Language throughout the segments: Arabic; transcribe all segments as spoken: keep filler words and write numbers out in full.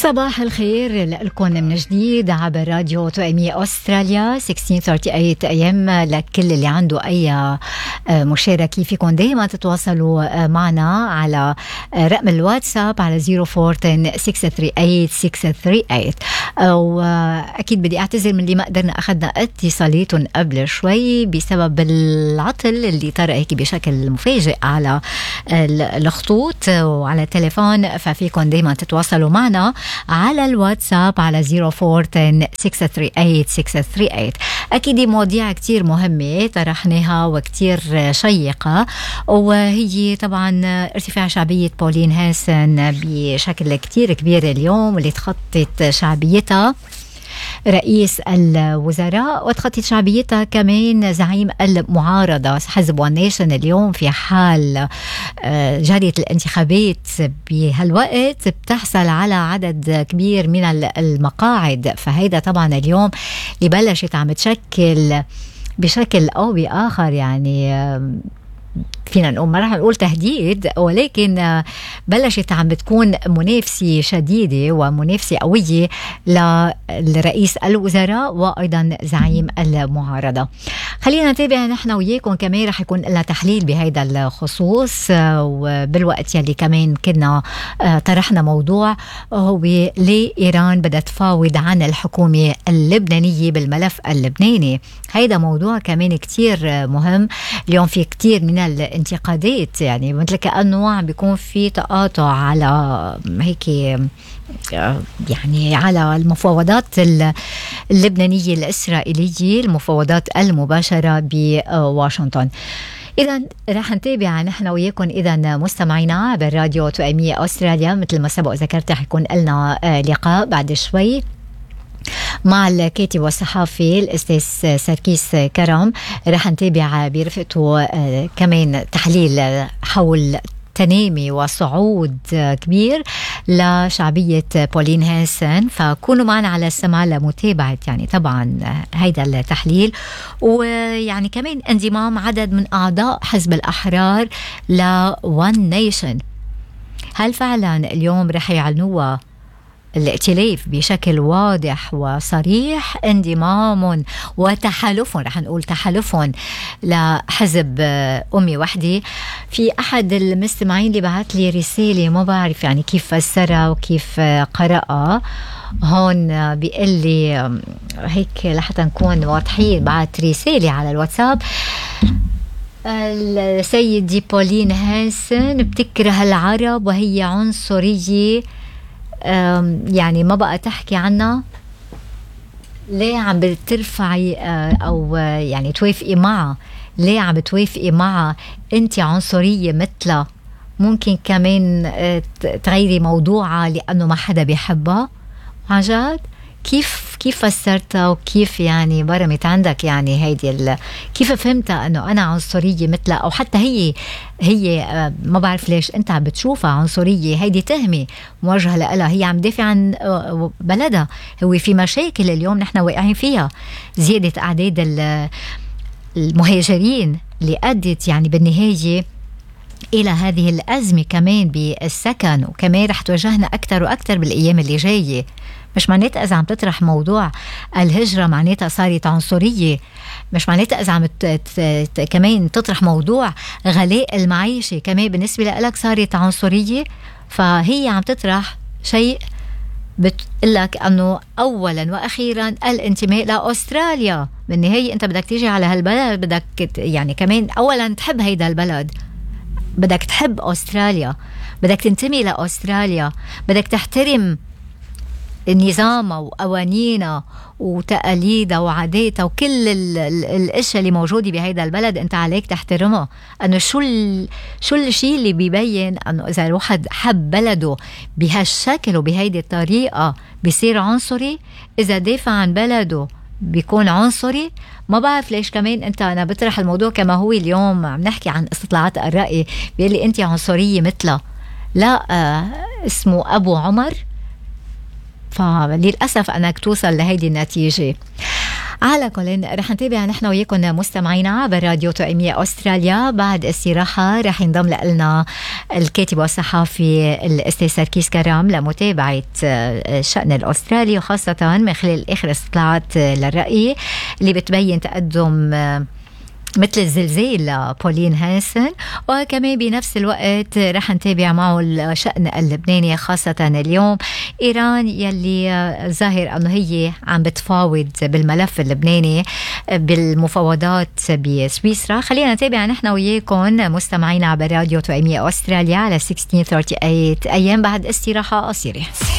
صباح الخير لكم من جديد عبر راديو توأمية أستراليا ستة عشر ثلاثين إيه إم. لكل اللي عنده أي مشاركة فيكم دائما تتواصلوا معنا على رقم الواتساب على صفر أربعة عشرة ستة ثلاثة ثمانية ستة ثلاثة ثمانية. وأكيد بدي أعتذر من اللي ما قدرنا أخذنا اتصالاتهم قبل شوي بسبب العطل اللي طرأ هيك بشكل مفاجئ على الخطوط وعلى التليفون. ففيكم دائما تتواصلوا معنا على الواتساب على صفر أربعة عشرة ستة ثلاثة ثمانية ستة ثلاثة ثمانية. أكيد مواضيع كتير مهمة طرحناها وكتير شيقة، وهي طبعا ارتفاع شعبية بولين هاسن بشكل كتير كبير اليوم، واللي تخطت شعبيتها رئيس الوزراء وتخطت شعبيتها كمان زعيم المعارضة حزب ون نيشن اليوم في حال جارية الانتخابات بهالوقت بتحصل على عدد كبير من المقاعد. فهيدا طبعا اليوم اللي بلشت عم تشكل بشكل أو بآخر، يعني فينا نقول ما رح نقول تهديد، ولكن بلشت عم بتكون منافسة شديدة ومنافسة قوية لرئيس الوزراء وأيضا زعيم المعارضة. خلينا نتابع نحن وياكم، كمان رح يكون لنا تحليل بهذا الخصوص. وبالوقت يلي كمان كنا طرحنا موضوع هو ليه إيران بدها تفاوض عن الحكومة اللبنانية بالملف اللبناني. هيدا موضوع كمان كتير مهم. اليوم في كتير من الانتقادات، يعني مثل كأنه عم بيكون في تقاطع على هيك يعني على المفاوضات اللبنانية الإسرائيلية، المفاوضات المباشرة بواشنطن. إذا رح نتابع نحن وياكم إذا مستمعينا عبر راديو توأمية أستراليا. مثل ما سبق ذكرت رح يكون لنا لقاء بعد شوي مع الكاتب والصحافي الأستاذ سركيس كرم. رح نتابع برفقته كمان تحليل حول تنامي وصعود كبير لشعبية بولين هاسن، فكونوا معنا على السمع لمتابعة يعني طبعا هيدا التحليل، ويعني كمان انضمام عدد من أعضاء حزب الأحرار لون نيشن. هل فعلا اليوم رح يعلنوها الائتلاف بشكل واضح وصريح انضمام وتحالف، رح نقول تحالف لحزب أمي وحدة؟ في أحد المستمعين اللي بعت لي رسالة ما بعرف يعني كيف فسرها وكيف قرأها، هون بيقول لي هيك لحتى نكون واضحين، بعت رسالة على الواتساب: السيدة بولين هاسن بتكره العرب وهي عنصرية، يعني ما بقى تحكي عنها. ليه عم بترفعي أو يعني توافقي معها؟ ليه عم بتوافقي معها؟ أنت عنصرية مثلها. ممكن كمان تغيري موضوعها لأنه ما حدا بيحبها. عجاد كيف كيف فسرتها وكيف يعني برمت عندك يعني هيدي كيف فهمتها انه انا عنصريه مثلها؟ او حتى هي هي ما بعرف ليش انت عم بتشوفها عنصريه. هيدي تهمه موجهه لها، هي عم دافع عن بلدها. هو في مشاكل اليوم نحن واقعين فيها، زياده اعداد المهاجرين اللي ادت يعني بالنهايه إلى هذه الأزمة كمان بالسكن، وكمان رح تواجهنا أكتر وأكتر بالأيام اللي جاية. مش معناتها إذا عم تطرح موضوع الهجرة معناتها صارت عنصرية. مش معناتها إذا عم كمان تطرح موضوع غلاء المعيشة كمان بالنسبة لك صارت عنصرية. فهي عم تطرح شيء بتقلك أنه أولا وأخيرا الانتماء لأستراليا. بالنهاية أنت بدك تيجي على هالبلد، بدك يعني كمان أولا تحب هيدا البلد، بدك تحب أستراليا، بدك تنتمي لأستراليا، بدك تحترم نظامها وقوانينها وتقاليدها وعاداتها وكل الاشياء اللي موجوده بهيدا البلد انت عليك تحترمها. انه شو ال... شو الشيء اللي بيبين انه اذا الواحد حب بلده بهالشكل وبهيدي الطريقه بيصير عنصري؟ اذا دافع عن بلده بيكون عنصري؟ ما بعرف ليش كمان انت انا بطرح الموضوع كما هو. اليوم عم نحكي عن استطلاعات الرأي، بيقول لي انت عنصريه مثلها. لا آه اسمه ابو عمر. فللأسف أنك توصل لهيدي النتيجة. على كل رح نتابع نحن وياكم مستمعينا عبر راديو توأمية أستراليا. بعد استراحة رح ينضم لنا الكاتب والصحافي الأستاذ سركيس كرام لمتابعة الشأن الأسترالي، وخاصة من خلال آخر استطلاعات للرأي اللي بتبين تقدم مثل الزلزال بولين هانسن. وكمان بنفس الوقت رح نتابع معه الشأن اللبناني، خاصة اليوم إيران يلي ظاهر أنه هي عم بتفاوض بالملف اللبناني بالمفاوضات بسويسرا. خلينا نتابع نحن وياكم مستمعين عبر راديو توأمية أستراليا على ستة عشر ثلاثة وثلاثين أيام بعد استراحة قصيرة.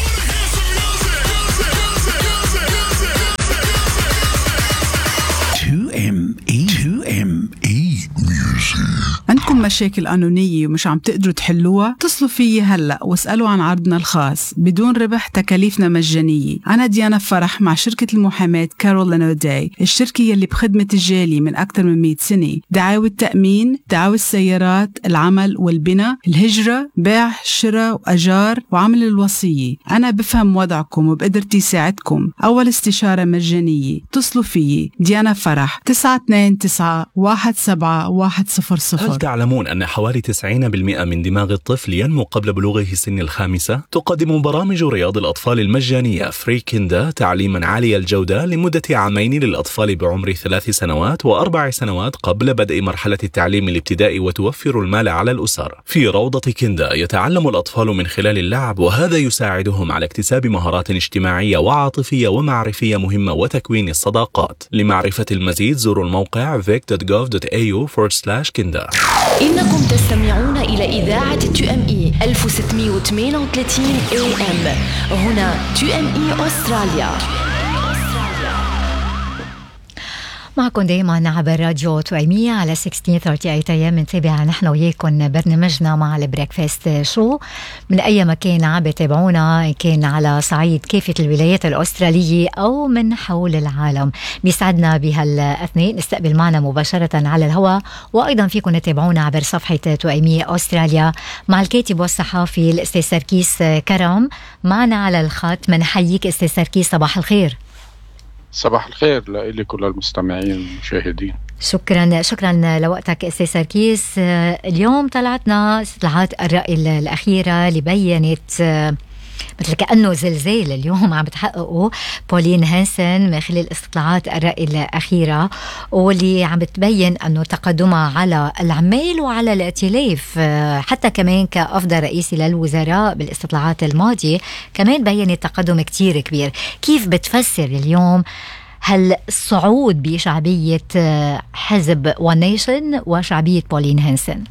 عندكم مشاكل قانونية ومش عم تقدروا تحلوها؟ اتصلوا فيي هلأ واسألوا عن عرضنا الخاص بدون ربح، تكاليفنا مجانية. أنا ديانا فرح مع شركة المحاماة كارول أوداي، الشركة يلي بخدمة الجالي من أكثر من مئة سنة. دعاوى التأمين، دعاوى السيارات، العمل والبناء، الهجرة، بيع، شراء وأجار، وعمل الوصية. أنا بفهم وضعكم وبقدرتي ساعدكم. أول استشارة مجانية. اتصلوا فيي ديانا فرح تسعة اثنين تسعة واحد سبعة واحد صفر صفر. هل تعلمون أن حوالي تسعين بالمئة من دماغ الطفل ينمو قبل بلوغه سن الخامسة؟ تقدم برامج رياض الأطفال المجانية فري كيندا تعليما عالي الجودة لمدة عامين للأطفال بعمر ثلاث سنوات وأربع سنوات قبل بدء مرحلة التعليم الابتدائي، وتوفر المال على الأسر. في روضة كيندا يتعلم الأطفال من خلال اللعب، وهذا يساعدهم على اكتساب مهارات اجتماعية وعاطفية ومعرفية مهمة وتكوين الصداقات. لمعرفة المزيد زوروا الموقع vic dot gov dot a u forward slash kinda. إنكم تستمعون إلى إذاعة تي إم إي ألف وستمئة وثمانية وثلاثين إيه إم. هنا تي إم إي أستراليا. معكم دايما عبر راديو توأمية على ستة عشر ثلاثة وثلاثين أيام. نتابع نحن وياكم برنامجنا مع البريكفاست شو من أي مكان عم بتابعونا، كان على صعيد كافة الولايات الأسترالية أو من حول العالم. بيسعدنا بهالأثناء نستقبل معنا مباشرة على الهواء، وأيضا فيكم تتابعونا عبر صفحة توأمية أستراليا مع الكاتب والصحافي الأستاذ سركيس كرام معنا على الخط. منحييك أستاذ سركيس، صباح الخير. صباح الخير لكل المستمعين والمشاهدين. شكرا شكرا لوقتك أستاذ سركيس. اليوم طلعتنا استطلاعات الرأي الأخيرة اللي بيّنت مثل كأنه زلزال اليوم عم بتحققوا بولين هانسن من خلال استطلاعات الرأي الأخيرة، واللي عم بتبين أنه تقدمها على العمال وعلى الائتلاف، حتى كمان كأفضل رئيسي للوزراء بالاستطلاعات الماضية كمان بيّنت تقدم كتير كبير. كيف بتفسر اليوم هالصعود بشعبية حزب ون نيشن وشعبية بولين هانسن؟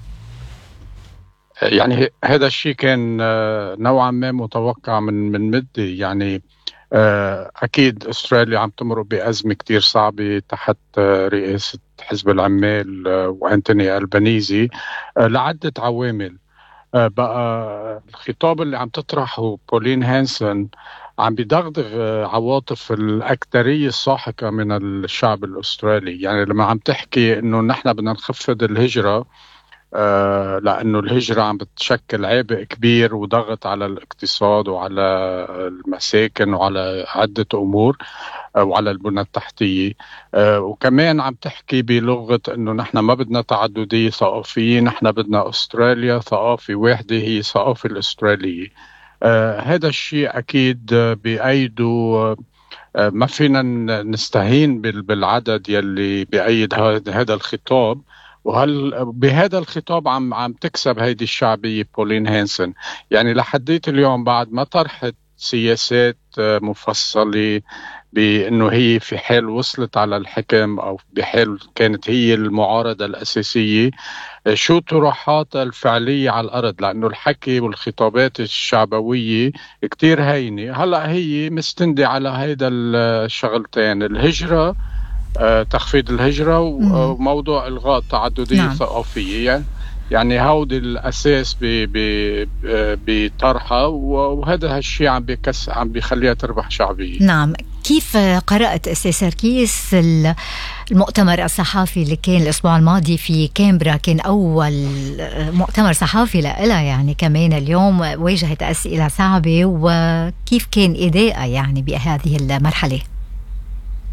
يعني هذا الشيء كان نوعا ما متوقع من من مدة. يعني أكيد أستراليا عم تمر بأزمة كتير صعبة تحت رئاسة حزب العمال وأنتوني ألبانيزي لعدة عوامل. بقى الخطاب اللي عم تطرحه بولين هانسن عم بيدغدغ عواطف الأكثرية الساحقة من الشعب الأسترالي. يعني لما عم تحكي إنه نحن بدنا نخفض الهجرة آه لأنه الهجرة عم بتشكل عبء كبير وضغط على الاقتصاد وعلى المساكن وعلى عدة أمور آه وعلى البنى التحتية آه وكمان عم تحكي بلغة أنه نحن ما بدنا تعددية ثقافية، نحن بدنا أستراليا ثقافة واحدة هي الثقافة الأسترالية. آه هذا الشيء أكيد بأيده آه ما فينا نستهين بالعدد يلي بأيد هذا الخطاب. وهل بهذا الخطاب عم عم تكسب هيدي الشعبية بولين هانسن. يعني لحديت اليوم بعد ما طرحت سياسات مفصلة بأنه هي في حال وصلت على الحكم أو بحال كانت هي المعارضة الأساسية، شو طروحاتها الفعلية على الأرض، لأنه الحكي والخطابات الشعبوية كتير هينة. هلأ هي مستندة على هيدا الشغلتين، الهجرة آه، تخفيض الهجرة وموضوع إلغاء التعددية الثقافية. نعم. يعني هودي الأساس بطرحها، وهذا هالشيء عم بيكس عم بيخليها تربح شعبية. نعم. كيف قرأت أستاذ سركيس المؤتمر الصحافي اللي كان الأسبوع الماضي في كامبرا؟ كان أول مؤتمر صحافي لها، يعني كمان اليوم واجهت أسئلة صعبة، وكيف كان إداءة يعني بهذه المرحلة؟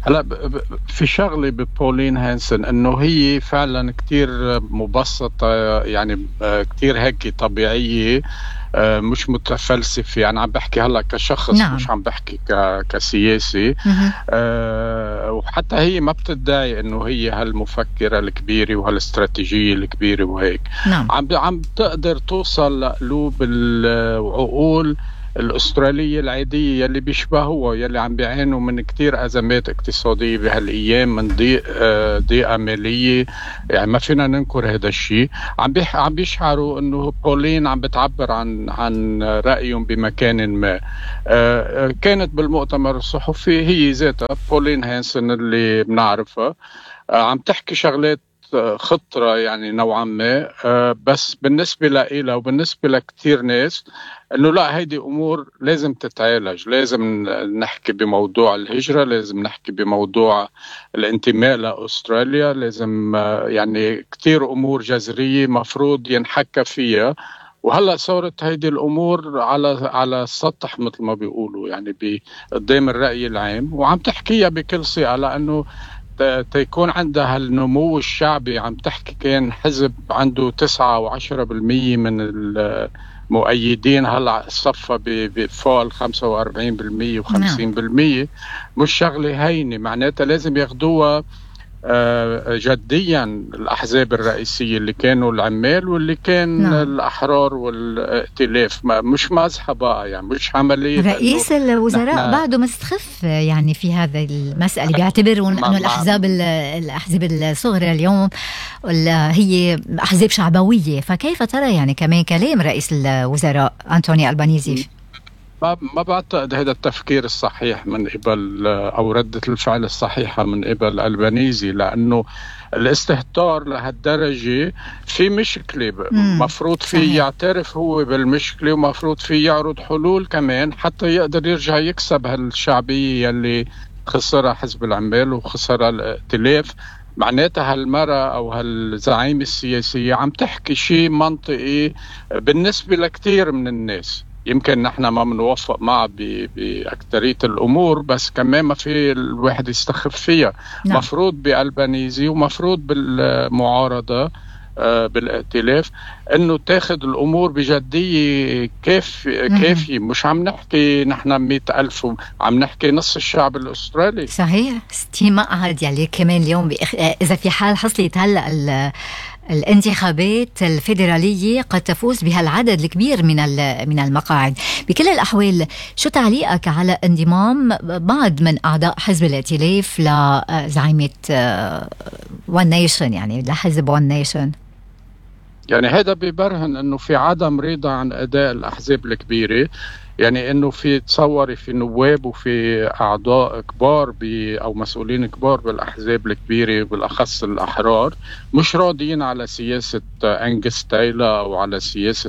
هلا في شغله ببولين هانسن انه هي فعلا كتير مبسطه، يعني كتير هيك طبيعيه، مش متفلسفه. يعني عم بحكي هلا كشخص، نعم. مش عم بحكي كسياسي. أه وحتى هي ما بتدعي انه هي هالمفكره الكبيره وهالاستراتيجيه الكبيره وهيك. نعم. عم عم تقدر توصل لقلوب العقول الأسترالية العادية يلي بيشبهوا يلي عم بيعانوا من كتير أزمات اقتصادية بهالأيام، من ضيق ضيقة مالية. يعني ما فينا ننكر هذا الشيء. عم بيح عم بيشعروا إنه بولين عم بتعبر عن عن رأيهم بمكان ما. كانت بالمؤتمر الصحفي هي ذاتها بولين هانسن اللي بنعرفها عم تحكي شغلات خطرة يعني نوعا ما، بس بالنسبة لإلها وبالنسبة لكتير ناس انه لا، هيدي امور لازم تتعالج. لازم نحكي بموضوع الهجرة، لازم نحكي بموضوع الانتماء لأستراليا، لازم يعني كتير امور جذرية مفروض ينحكى فيها. وهلا صارت هيدي الامور على على السطح مثل ما بيقولوا، يعني قدام الرأي العام، وعم تحكيها بكل ثقة، لانه تيكون عندها النمو الشعبي. عم تحكي كان حزب عنده تسعة وعشرة بالمية من المؤيدين، هلأ صفى بفوق الخمسة وأربعين بالمية وخمسين بالمية. مش شغلة هينة، معناتها لازم ياخدوها جديا الأحزاب الرئيسية اللي كانوا العمال واللي كان نعم. الأحرار والائتلاف، مش مزحة بقى، يعني مش عملية. رئيس الوزراء بعده مستخف يعني في هذا المسألة، بيعتبرون أنه الأحزاب الأحزاب الصغرى اليوم هي أحزاب شعبوية. فكيف ترى يعني كمان كلام رئيس الوزراء أنتوني ألبانيزي؟ ما ما بعتقد هذا التفكير الصحيح من قبل، أو ردة الفعل الصحيحة من قبل ألبانيزي، لأنه الاستهتار لهالدرجة في مشكلة. مفروض فيه يعترف هو بالمشكلة، ومفروض فيه يعرض حلول كمان حتى يقدر يرجع يكسب هالشعبية اللي خسرها حزب العمال وخسرها الائتلاف. معناتها هالمرة أو هالزعيم السياسية عم تحكي شيء منطقي بالنسبة لكتير من الناس. يمكن نحن ما منوافق معه بأكترية الأمور، بس كمان ما في الواحد يستخف فيها. نعم. مفروض بألبانيزي ومفروض بالمعارضة بالائتلاف انه تاخد الامور بجديه كيف كافيه. مش عم نحكي نحن مئة ألف، عم نحكي نص الشعب الاسترالي. صحيح. ستين مقعد يعني كمان اليوم بإخ... اذا في حال حصلت هلا ال... الانتخابات الفيدرالية قد تفوز بهالعدد الكبير من من المقاعد. بكل الأحوال، شو تعليقك على انضمام بعض من أعضاء حزب الائتلاف لزعيمة وان نيشن، يعني لحزب وان نيشن؟ يعني هذا بيبرهن أنه في عدم رضا عن أداء الأحزاب الكبيرة. يعني انه في تصوري في نواب وفي اعضاء كبار او مسؤولين كبار بالاحزاب الكبيره بالاخص الاحرار مش راضيين على سياسه انجس تايلا او على سياسه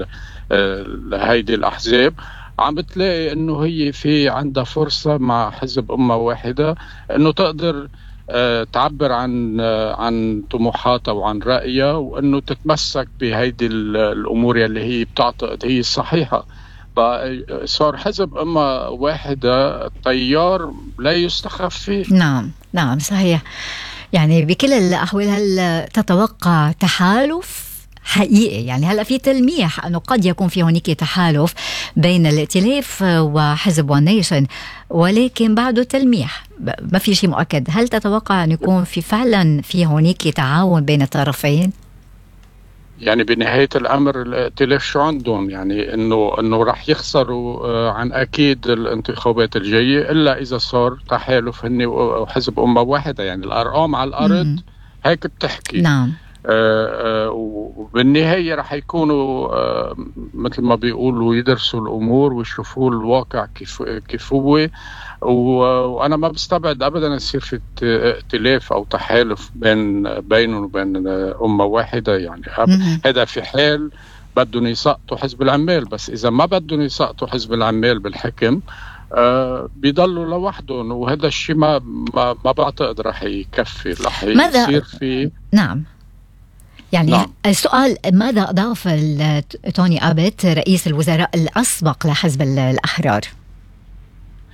هيدي الاحزاب. عم بتلاقي انه هي في عندها فرصه مع حزب امه واحده انه تقدر تعبر عن عن طموحاتها وعن رأيها، وانه تتمسك بهيدي الامور اللي هي بتعتقد هي الصحيحه. صار حزب أمة واحدة طيار لا يستخف فيه. نعم نعم صحيح. يعني بكل الأحوال هل تتوقع تحالف حقيقي؟ يعني هلأ في تلميح أنه قد يكون في هناك تحالف بين الائتلاف وحزب وان نيشن، ولكن بعده تلميح، ما في شيء مؤكد. هل تتوقع أن يكون في فعلا في هناك تعاون بين الطرفين؟ يعني بنهاية الأمر الائتلاف شو عندهم؟ يعني إنه إنه راح يخسروا عن أكيد الانتخابات الجاية إلا إذا صار تحالف هني وحزب أمة واحدة. يعني الأرقام على الأرض مم. هيك بتحكي. نعم. آه آه وبالنهاية راح يكونوا آه مثل ما بيقولوا يدرسوا الأمور ويشوفوا الواقع كيف كيف هو. وأنا ما بستبعد أبدا يصير في ائتلاف أو تحالف بين بينهم وبين أمة واحدة. يعني هذا في حال بدهم يسقطوا حزب العمال، بس إذا ما بدهم يسقطوا حزب العمال بالحكم آه بيضلوا لوحدهم، وهذا الشيء ما ما, ما بعتقد راح يكفي. راح يصير في نعم. يعني نعم. السؤال ماذا أضاف توني أبت رئيس الوزراء الأسبق لحزب الأحرار؟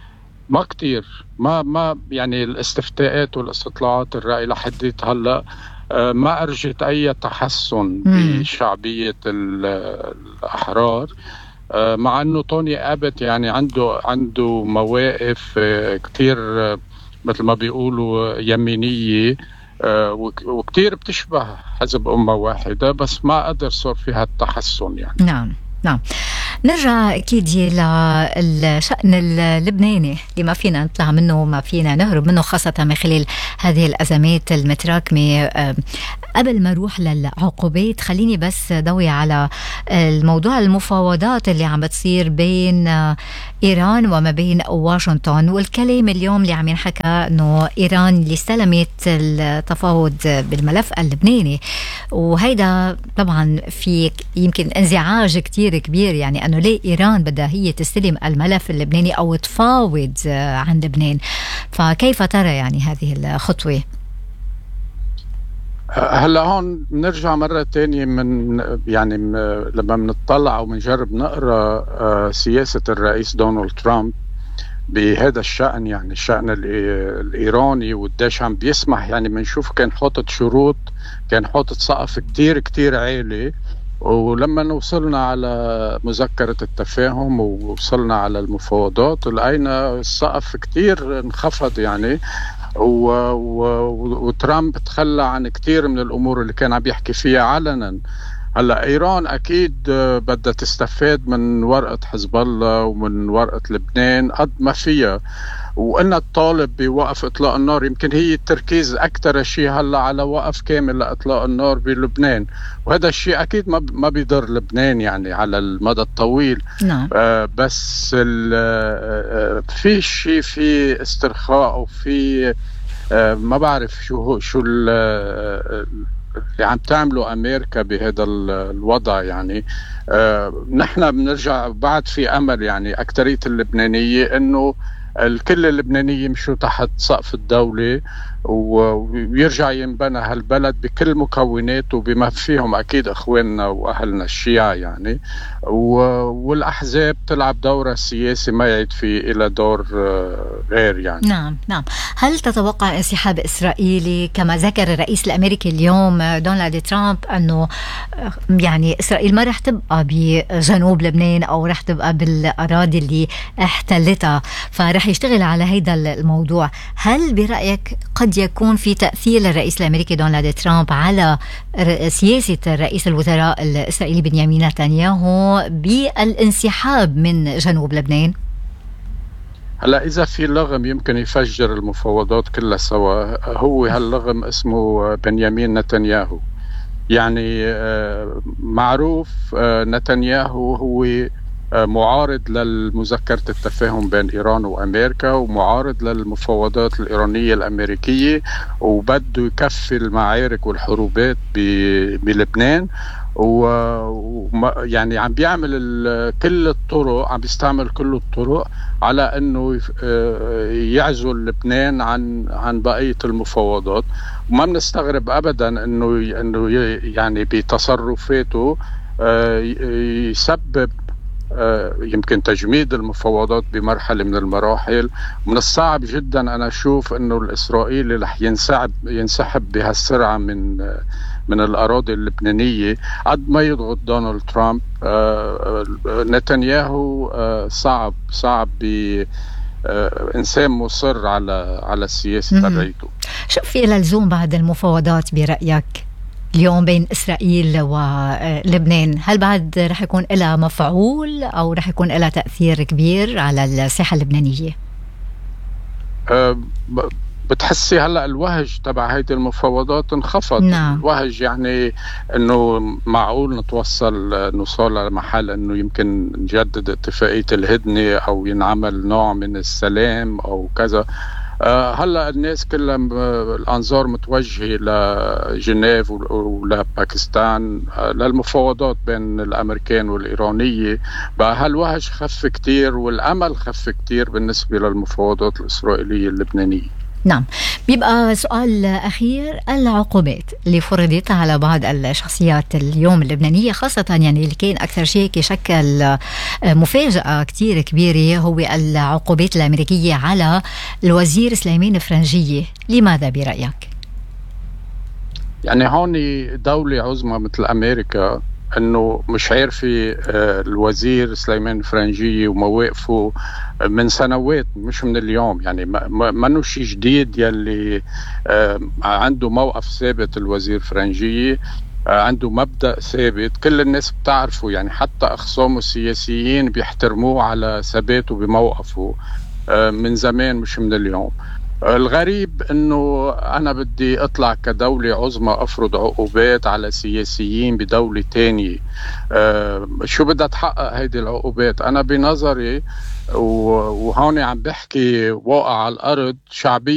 ما كتير، ما ما يعني الاستفتاءات والاستطلاعات الرأي لحديت هلا ما أرجت أي تحسن بشعبية الأحرار، مع أنه توني أبت يعني عنده عنده مواقف كتير مثل ما بيقولوا يمينية، وكتير بتشبه حزب أمة واحدة، بس ما قدر صار فيها التحسن يعني. نعم نعم. نرجع أكيد للشأن اللبناني اللي ما فينا نطلع منه وما فينا نهرب منه، خاصة من خلال هذه الأزمات المتراكمة. قبل ما أروح للعقوبات خليني بس ضوي على الموضوع المفاوضات اللي عم بتصير بين إيران وما بين واشنطن، والكلام اليوم اللي عم ينحكى أنه إيران اللي استلمت التفاوض بالملف اللبناني، وهيدا طبعا في يمكن انزعاج كتير كبير، يعني أنه ليه إيران بدها هي تستلم الملف اللبناني أو تفاوض عن لبنان. فكيف ترى يعني هذه الخطوة؟ هلا هون بنرجع مرة تانية من يعني لما بنطلع وبنجرب نقرأ سياسة الرئيس دونالد ترامب بهذا الشأن، يعني الشأن الإيراني وقديش عم بيسمح، يعني بنشوف كان حاطط شروط، كان حاطط سقف كتير كتير عالي، ولما وصلنا على مذكرة التفاهم ووصلنا على المفاوضات لقينا السقف كتير انخفض يعني، و... و... وترامب تخلى عن كتير من الأمور اللي كان عم بيحكي فيها علنا. هلا إيران أكيد بدها تستفاد من ورقة حزب الله ومن ورقة لبنان قد ما فيها، وقلنا الطالب بوقف إطلاق النار، يمكن هي التركيز أكتر شيء هلا على وقف كامل لإطلاق النار بلبنان، وهذا الشيء أكيد ما ما بيضر لبنان يعني على المدى الطويل. نعم. آه بس آه في شيء في استرخاء وفي آه ما بعرف شو شو اللي عم تعمله أمريكا بهذا الوضع يعني. آه نحن بنرجع بعد في أمل يعني أكترية اللبنانية إنه الكل اللبنانية يمشوا تحت سقف الدولة ويرجع ينبنى هالبلد بكل مكوناته بما فيهم أكيد أخواننا وأهلنا الشيعة يعني، والأحزاب تلعب دورها السياسي ما يعيد فيه إلى دور غير يعني. نعم نعم. هل تتوقع انسحاب إسرائيلي كما ذكر الرئيس الأمريكي اليوم دونالد ترامب أنه يعني إسرائيل ما رح تبقى بجنوب لبنان أو رح تبقى بالأراضي اللي احتلتها، فرح يشتغل على هيدا الموضوع؟ هل برأيك قد يكون في تأثير للرئيس الأمريكي دونالد ترامب على سياسة رئيس الوزراء الإسرائيلي بنيامين نتنياهو بالانسحاب من جنوب لبنان؟ هلا إذا في لغم يمكن يفجر المفاوضات كلها سوا، هو هاللغم اسمه بنيامين نتنياهو. يعني معروف نتنياهو هو معارض للمذكرة التفاهم بين إيران وأمريكا، ومعارض للمفاوضات الإيرانية الأمريكية، وبده يكفي المعارك والحروبات بلبنان، ويعني عم بيعمل كل الطرق، عم بيستعمل كل الطرق على أنه يعزل لبنان عن عن بقية المفاوضات. وما بنستغرب أبدا أنه أنه يعني بتصرفاته يسبب يمكن تجميد المفاوضات بمرحلة من المراحل. من الصعب جدا أنا أشوف أنه الإسرائيلي رح ينسحب ينسحب بهالسرعة من من الأراضي اللبنانية قد ما يضغط دونالد ترامب. نتنياهو صعب صعب بإنسان مصر على على السياسة تبعته. شو في لزوم بعد المفاوضات برأيك اليوم بين إسرائيل ولبنان؟ هل بعد رح يكون لها مفعول أو رح يكون لها تأثير كبير على الساحة اللبنانية؟ أه بتحسي هلأ الوهج تبع هيدي المفاوضات انخفض. نعم. الوهج يعني انه معقول نتوصل نوصل لمحل انه يمكن نجدد اتفاقية الهدنة او ينعمل نوع من السلام او كذا. أه هلا الناس كلها الانظار متوجهه لجنيف ولباكستان للمفاوضات بين الامريكان والايرانيه. بقى هالوهج خف كتير والامل خف كتير بالنسبه للمفاوضات الاسرائيليه اللبنانيه. نعم. بيبقى سؤال أخير، العقوبات اللي فرضت على بعض الشخصيات اليوم اللبنانية خاصة يعني اللي كان أكثر شيء يشكل مفاجأة كتير كبيرة هو العقوبات الأمريكية على الوزير سليمان فرنجية، لماذا برأيك؟ يعني هون دولة عظمى مثل أمريكا أنه مش عارفة الوزير سليمان فرنجية ومواقفه من سنوات مش من اليوم، يعني ما نو شيء جديد يلي عنده موقف ثابت. الوزير فرنجية عنده مبدأ ثابت كل الناس بتعرفه، يعني حتى أخصامه السياسيين بيحترموه على ثباته بموقفه من زمان مش من اليوم. الغريب انه انا بدي اطلع كدولة عظمى افرض عقوبات على سياسيين بدولة تانية. أه شو بدها تحقق هيدي العقوبات؟ انا بنظري وهون عم بحكي واقع على الارض شعبية